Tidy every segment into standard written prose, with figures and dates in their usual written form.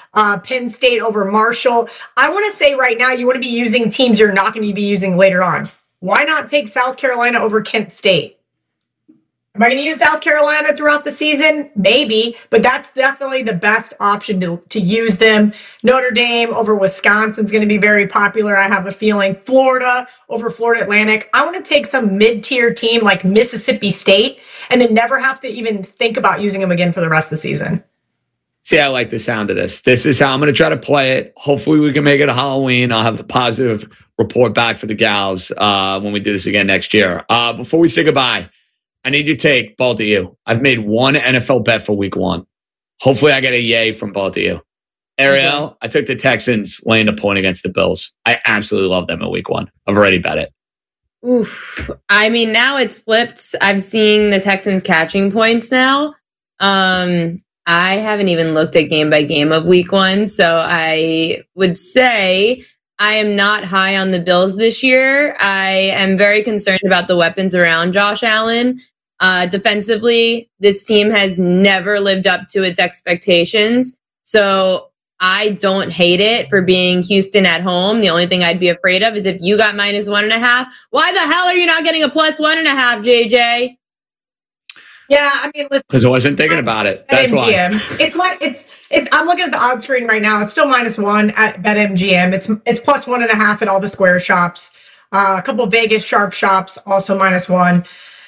Penn State over Marshall. I want to say right now, you want to be using teams you're not going to be using later on. Why not take South Carolina over Kent State? Am I going to use South Carolina throughout the season? Maybe, but that's definitely the best option to use them. Notre Dame over Wisconsin is going to be very popular, I have a feeling. Florida over Florida Atlantic. I want to take some mid-tier team like Mississippi State and then never have to even think about using them again for the rest of the season. See, I like the sound of this. This is how I'm going to try to play it. Hopefully we can make it a Halloween. I'll have a positive report back for the gals when we do this again next year. Before we say goodbye, I need your take, both of you. I've made one NFL bet for week 1. Hopefully I get a yay from both of you. Ariel, I took the Texans laying a point against the Bills. I absolutely love them in week 1. I've already bet it. Oof. I mean, now it's flipped. I'm seeing the Texans catching points now. I haven't even looked at game by game of week 1. So I would say I am not high on the Bills this year. I am very concerned about the weapons around Josh Allen. Defensively, this team has never lived up to its expectations. So I don't hate it for being Houston at home. The only thing I'd be afraid of is if you got -1.5. Why the hell are you not getting a +1.5, JJ? Yeah, I mean, listen, because I wasn't thinking about it. That's why. It's. I'm looking at the odds screen right now. It's still -1 at BetMGM. It's +1.5 at all the square shops. A couple of Vegas sharp shops also -1.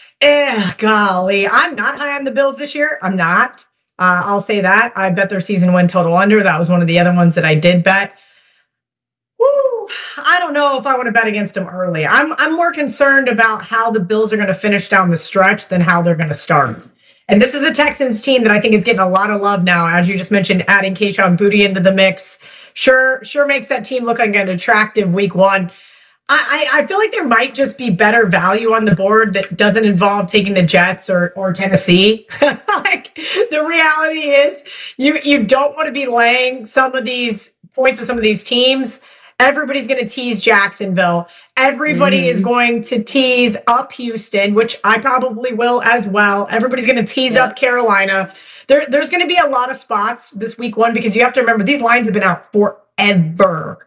Golly, I'm not high on the Bills this year. I'm not. I'll say that. I bet their season win total under. That was one of the other ones that I did bet. Woo, I don't know if I want to bet against them early. I'm more concerned about how the Bills are going to finish down the stretch than how they're going to start. And this is a Texans team that I think is getting a lot of love now. As you just mentioned, adding Kayshon Boutte into the mix sure makes that team look like an attractive week 1. I feel like there might just be better value on the board that doesn't involve taking the Jets or Tennessee. Like, the reality is you don't want to be laying some of these points with some of these teams. Everybody's going to tease Jacksonville. Everybody is going to tease up Houston, which I probably will as well. Everybody's going to tease up Carolina. There's going to be a lot of spots this week 1 because you have to remember these lines have been out forever.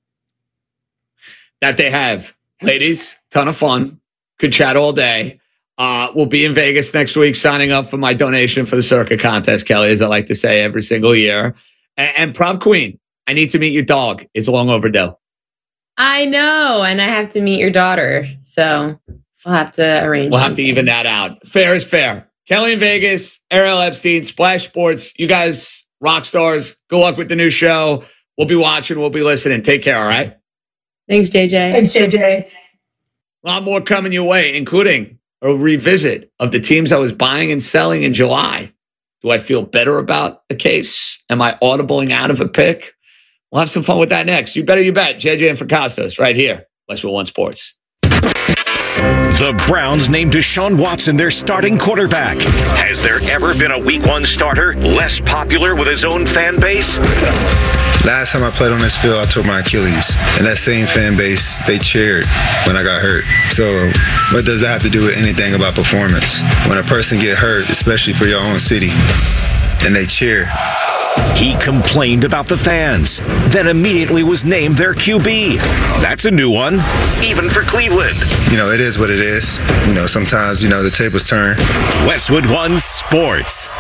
That they have. Ladies, ton of fun. Could chat all day. We'll be in Vegas next week signing up for my donation for the Circa contest, Kelly, as I like to say every single year. And prom queen, I need to meet your dog. It's long overdue. I know. And I have to meet your daughter. So we'll have to arrange. We'll have to even that out. Fair is fair. Kelly in Vegas, Ariel Epstein, Splash Sports. You guys, rock stars. Good luck with the new show. We'll be watching. We'll be listening. Take care, all right? Thanks, JJ. Thanks, JJ. A lot more coming your way, including a revisit of the teams I was buying and selling in July. Do I feel better about a case? Am I audibling out of a pick? We'll have some fun with that next. You better you bet. JJ and Fracastos right here. Westwood One Sports. The Browns named Deshaun Watson their starting quarterback. Has there ever been a week 1 starter less popular with his own fan base? Last time I played on this field, I tore my Achilles. And that same fan base, they cheered when I got hurt. So what does that have to do with anything about performance? When a person get hurt, especially for your own city, and they cheer. He complained about the fans, then immediately was named their QB. That's a new one, even for Cleveland. You know, it is what it is. You know, sometimes, the tables turn. Westwood One Sports.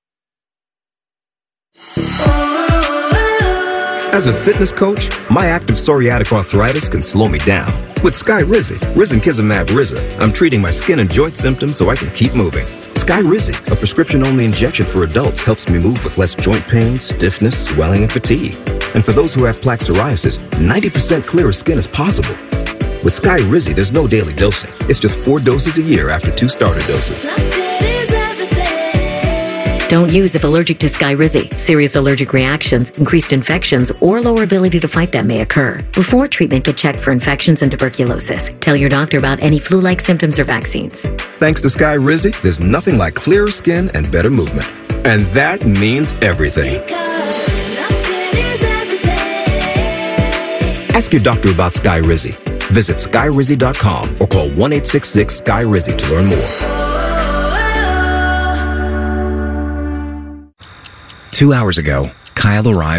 As a fitness coach, my active psoriatic arthritis can slow me down. With Skyrizi, Risankizumab Riza, I'm treating my skin and joint symptoms so I can keep moving. Skyrizi, a prescription-only injection for adults, helps me move with less joint pain, stiffness, swelling, and fatigue. And for those who have plaque psoriasis, 90% clearer skin is possible. With Skyrizi, there's no daily dosing. It's just 4 doses a year after 2 starter doses. Don't use if allergic to Skyrizi. Serious allergic reactions, increased infections, or lower ability to fight them may occur. Before treatment, get checked for infections and tuberculosis. Tell your doctor about any flu-like symptoms or vaccines. Thanks to Skyrizi, there's nothing like clearer skin and better movement. And that means everything. Ask your doctor about Skyrizi. Visit Skyrizi.com or call 1-866-SKY-RIZI to learn more. 2 hours ago, Kyle arrived